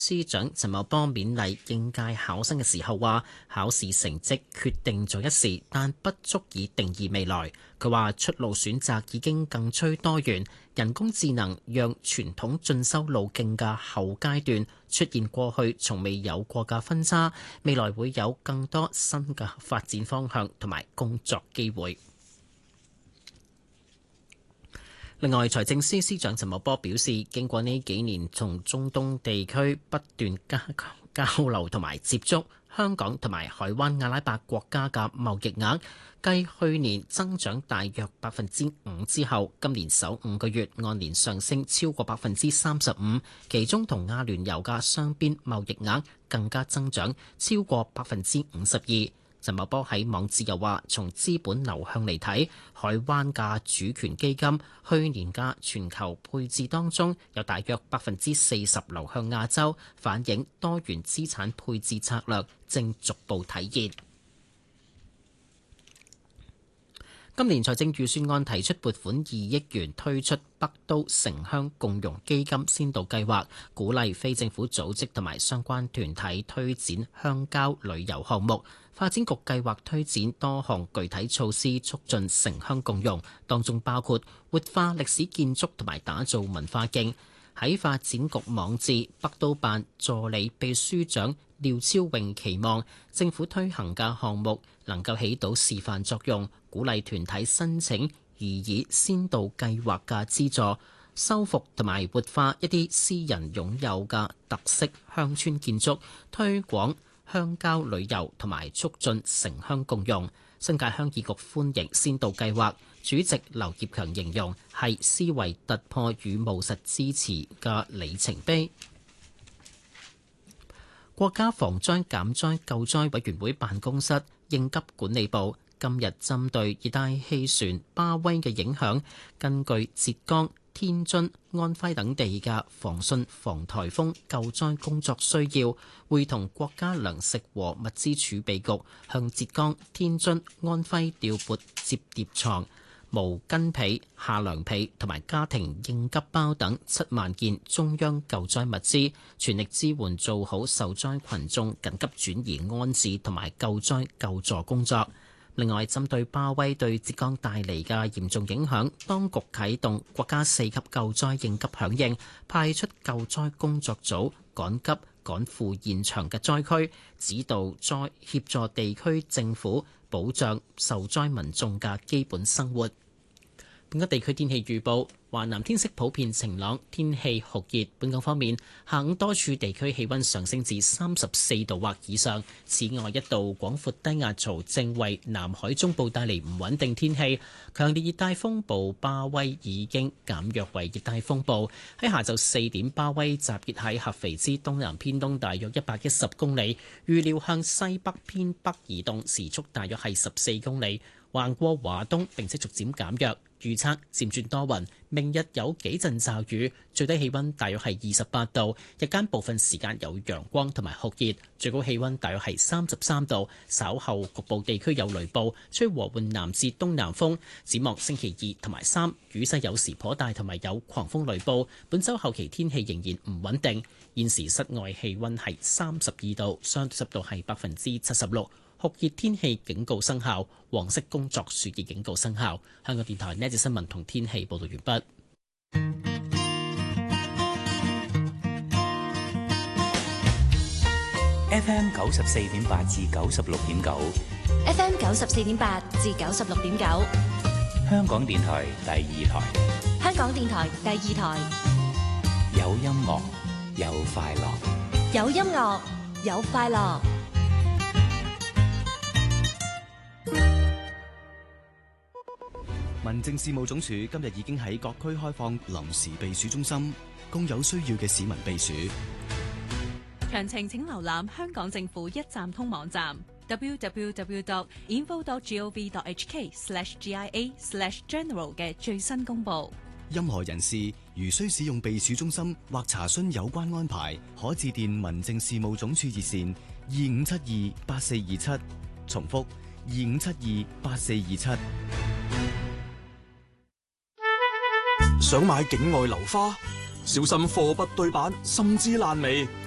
司長陳茂波勉勵應屆考生嘅時候話：考試成績決定咗一時，但不足以定義未來。佢話出路選擇已經更趨多元，人工智能讓傳統進修路徑嘅後階段出現過去從未有過嘅分叉，未來會有更多新嘅發展方向同埋工作機會。另外，財政司司長陳茂波表示，經過呢幾年從中東地區不斷加強交流同埋接觸，香港同埋海灣阿拉伯國家嘅貿易額繼去年增長大約5%之後，今年首5個月按年上升超過35%，其中同阿聯酋嘅雙邊貿易額更加增長超過52%。陳茂波喺網誌又話，從資本流向嚟睇，海灣嘅主權基金去年嘅全球配置當中，有大約40%流向亞洲，反映多元資產配置策略正逐步體現。今年財政預算案提出撥款2億元推出北都城鄉共融基金先導計劃，鼓勵非政府組織同埋相關團體推展鄉郊旅遊項目。發展局計劃推展多項具體措施，促進城鄉共融，當中包括活化歷史建築同埋打造文化徑。喺發展局網誌，北都辦助理秘書長廖超穎期望政府推行嘅項目能夠起到示範作用，鼓勵團體申請擬議先導計劃嘅資助，修復同埋活化一啲私人擁有嘅特色鄉村建築，推廣鄉郊旅遊同埋促進城鄉共融。新界鄉議局歡迎先導計劃，主席劉業強形容係思維突破與務實支持嘅里程碑。國家防災減災救災委員會辦公室應急管理部今日針對熱帶氣旋巴威嘅影響，根據浙江、天津、安徽等地嘅防汛防颱風救災工作需要，會同國家糧食和物資儲備局向浙江、天津、安徽調撥摺疊床、毛巾被、夏涼被同埋家庭應急包等7萬件中央救災物資，全力支援做好受災群眾緊急轉移安置同埋救災救助工作。另外，針對巴威對浙江帶嚟嘅嚴重影響，當局啟動國家4級救災應急響應，派出救災工作組趕急趕赴現場嘅災區，指導協助地區政府保障受災民眾嘅基本生活。本港地區天氣預報，華南天色普遍晴朗，天氣酷熱。本港方面，下午多處地區氣溫上升至34度或以上。此外，一道廣闊低壓槽正為南海中部帶嚟唔穩定天氣。強烈熱帶風暴巴威已經減弱為熱帶風暴。喺下晝4點，巴威集結喺合肥之東南偏東大約110公里，預料向西北偏北移動，時速大約係14公里，橫過華東並且逐漸減弱。預測漸轉多雲，明日有幾陣驟雨，最低氣溫大約係28度，日間部分時間有陽光同埋酷熱，最高氣溫大約係33度。稍後局部地區有雷暴，吹和緩南至東南風。展望星期2同埋3，雨勢有時頗大，同埋有狂風雷暴。本週後期天氣仍然唔穩定。現時室外氣溫係32度，相對濕度係76%。酷熱天氣警告生效，黃色工作暑熱警告生效。香港電台呢節新聞同天氣報道完畢。 FM 94.8至96.9 ，FM 94.8至96.9， 香港電台第2台， 香港電台第2台， 有音樂，有快樂， 有音樂，有快樂。 民政事務總署今日已經喺各區開放臨時避暑中心，供有需要嘅市民避暑。 詳情請瀏覽香港政府一站通網站 www.info.gov.hk/GIA/general 嘅最新公佈。 任何人士如需使用避暑中心或查詢有關安排，可致電民政事務總署熱線25728427，重複25728427。 想買境外樓花，小心貨不對版，甚至爛尾。